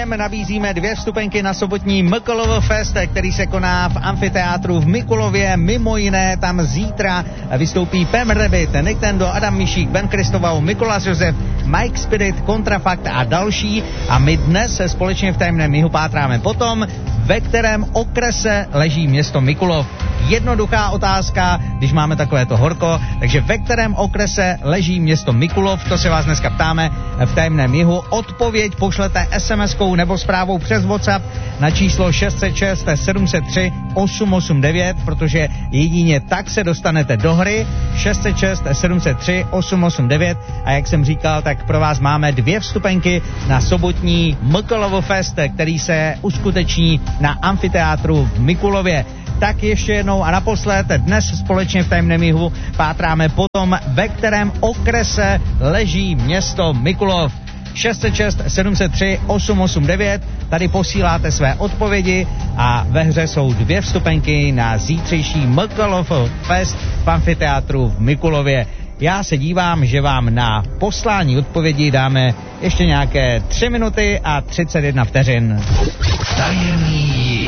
Všem nabízíme 2 vstupenky na sobotní Mikulovo Fest, který se koná v amfiteátru v Mikulově. Mimo jiné tam zítra vystoupí Pam Rabbit, Nintendo, Adam Mišík, Ben Kristovau, Mikuláš Josef, Mike Spirit, Kontrafakt a další. A my dnes se společně v tajemném jihu pátráme potom, ve kterém okrese leží město Mikulov. Jednoduchá otázka, když máme takovéto horko, takže ve kterém okrese leží město Mikulov, to se vás dneska ptáme v tajemném jihu. Odpověď pošlete SMS-kou nebo zprávou přes WhatsApp na číslo 606 703 889, protože jedině tak se dostanete do hry. 606 703 889 a jak jsem říkal, tak pro vás máme 2 vstupenky na sobotní Mikulovo Fest, který se uskuteční na amfiteátru v Mikulově. Tak ještě jednou a naposled, dnes společně v tajemném jihu pátráme potom, ve kterém okrese leží město Mikulov. 606 703 889, tady posíláte své odpovědi a ve hře jsou 2 vstupenky na zítřejší Mikulov Fest v amfiteátru v Mikulově. Já se dívám, že vám na poslání odpovědi dáme ještě nějaké 3 minuty a 31 vteřin. Tajemný.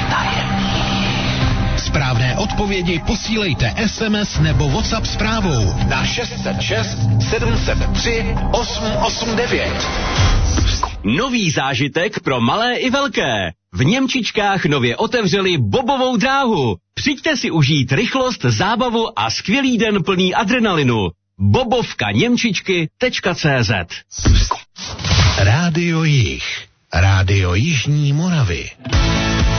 Správné odpovědi posílejte SMS nebo WhatsApp zprávou na 606 703 889. Nový zážitek pro malé i velké. V Němčičkách nově otevřeli bobovou dráhu. Přijďte si užít rychlost, zábavu a skvělý den plný adrenalinu. bobovkaněmčičky.cz Rádio Jih. Rádio Jižní Moravy.